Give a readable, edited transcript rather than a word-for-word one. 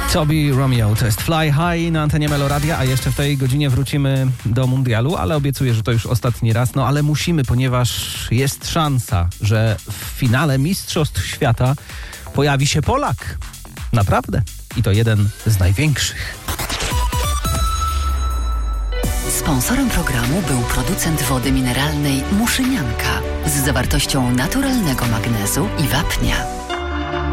Tobi Romeo, to jest Fly High na antenie Meloradia, a jeszcze w tej godzinie wrócimy do mundialu, ale obiecuję, że to już ostatni raz, no ale musimy, ponieważ jest szansa, że w finale Mistrzostw Świata pojawi się Polak. Naprawdę. I to jeden z największych. Sponsorem programu był producent wody mineralnej Muszynianka z zawartością naturalnego magnezu i wapnia.